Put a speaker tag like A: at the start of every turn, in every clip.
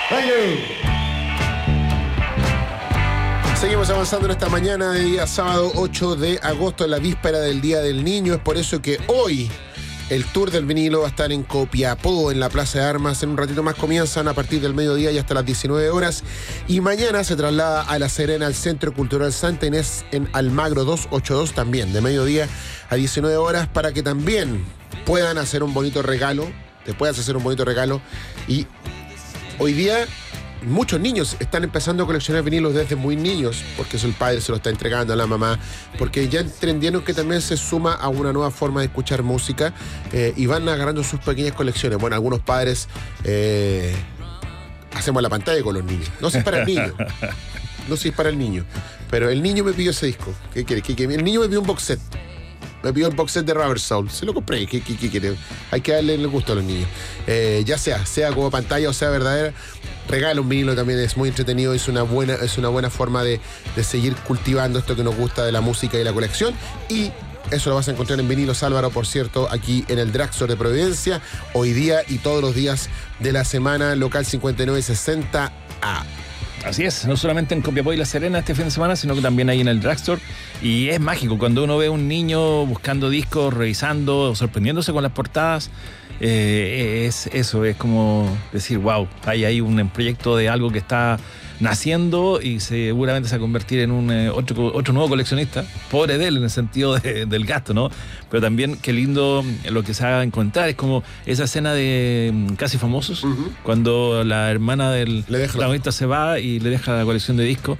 A: Thank you. Seguimos avanzando en esta mañana de día sábado 8 de agosto, en la víspera del Día del Niño. Es por eso que hoy el Tour del Vinilo va a estar en Copiapó, en la Plaza de Armas. En un ratito más comienzan a partir del mediodía y hasta las 19 horas. Y mañana se traslada a La Serena, al Centro Cultural Santa Inés, en Almagro 282, también de mediodía a 19 horas, para que también puedan hacer un bonito regalo. Te puedas hacer un bonito regalo. Y hoy día muchos niños están empezando a coleccionar vinilos desde muy niños, porque eso el padre se lo está entregando a la mamá, porque ya entendieron que también se suma a una nueva forma de escuchar música, y van agarrando sus pequeñas colecciones. Bueno, algunos padres hacemos la pantalla con los niños. No sé si es para el niño. No sé si es para el niño. Pero el niño me pidió ese disco. ¿Qué quiere? El niño me pidió un box set. Me pidió el box set de Rubber Soul. Se lo compré. ¿Qué quiere? Hay que darle el gusto a los niños. Ya sea como pantalla o sea verdadera, regala un vinilo también. Es muy entretenido. Es una buena forma de seguir cultivando esto que nos gusta de la música y la colección. Y eso lo vas a encontrar en Vinilos Álvaro, por cierto, aquí en el Drugstore de Providencia, hoy día y todos los días de la semana, local 5960A.
B: Así es, no solamente en Copiapó y La Serena este fin de semana, sino que también ahí en el Drugstore. Y es mágico cuando uno ve a un niño buscando discos, revisando, sorprendiéndose con las portadas. Es como decir, wow, hay un proyecto de algo que está naciendo y seguramente se va a convertir en un otro nuevo coleccionista. Pobre de él en el sentido del gasto, ¿no? Pero también qué lindo lo que se va a encontrar. Es como esa escena de Casi Famosos, cuando la hermana del protagonista se va y le deja la colección de discos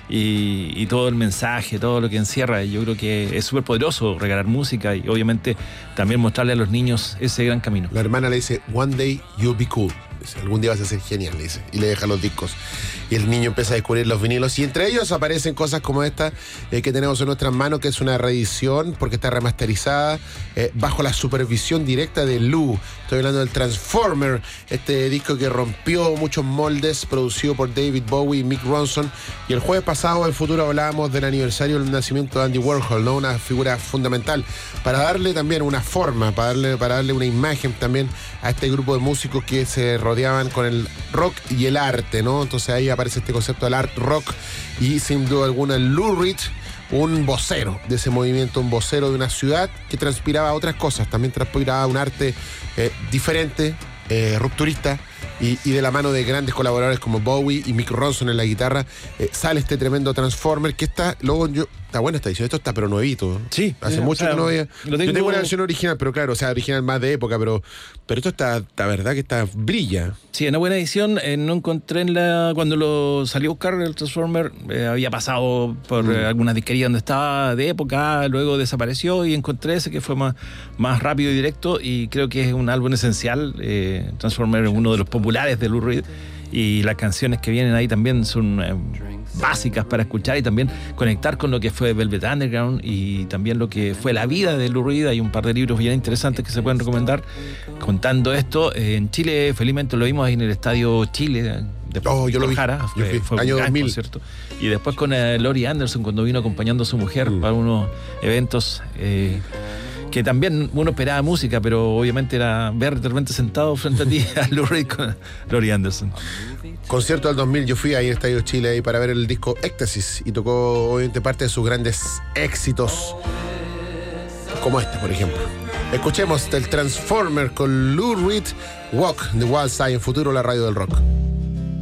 B: y todo el mensaje, todo lo que encierra. Yo creo que es súper poderoso regalar música y obviamente también mostrarle a los niños ese gran camino.
A: La hermana le dice, one day you'll be cool. Dice, algún día vas a ser genial, le dice, y le deja los discos. Y el niño empieza a descubrir los vinilos, y entre ellos aparecen cosas como esta que tenemos en nuestras manos, que es una reedición, porque está remasterizada, bajo la supervisión directa de Lou. Estoy hablando del Transformer, este disco que rompió muchos moldes, producido por David Bowie y Mick Ronson. Y el jueves pasado, en Futuro, hablábamos del aniversario del nacimiento de Andy Warhol, ¿no? Una figura fundamental, para darle también una forma, para darle una imagen también a este grupo de músicos que se rodeaban con el rock y el arte, ¿no? Entonces ahí aparece este concepto del art rock, y sin duda alguna Lou Reed, un vocero de ese movimiento, un vocero de una ciudad que transpiraba otras cosas, también transpiraba un arte diferente, rupturista, y de la mano de grandes colaboradores como Bowie y Mick Ronson en la guitarra, sale este tremendo Transformer que está, está buena esta edición, esto está pero nuevito.
B: Sí.
A: Hace mucho que no había. Yo tengo una versión original, pero claro, o sea, original más de época, pero esto está, la verdad que está, brilla.
B: Sí, una buena edición. No encontré cuando salió a buscar el Transformer, había pasado por algunas disquerías donde estaba de época, luego desapareció y encontré ese que fue más rápido y directo, y creo que es un álbum esencial. Transformer es uno de los populares de Lou Reed, y las canciones que vienen ahí también son básicas para escuchar y también conectar con lo que fue Velvet Underground y también lo que fue la vida de Lou Reed. Hay un par de libros bien interesantes que se pueden recomendar contando esto. En Chile, felizmente lo vimos ahí en el Estadio Chile.
A: Yo lo vi.
B: Fue
A: año
B: un gran
A: 2000.
B: concierto. Y después con Laurie Anderson, cuando vino acompañando a su mujer para unos eventos que también uno esperaba música, pero obviamente era ver de repente sentado frente a ti a Lou Reed con Laurie Anderson.
A: Concierto del 2000, yo fui ahí en Estadio Chile ahí para ver el disco Éxtasis, y tocó obviamente parte de sus grandes éxitos, como este, por ejemplo. Escuchemos el Transformer con Lou Reed, Walk the Wild Side, en Futuro, la radio del rock.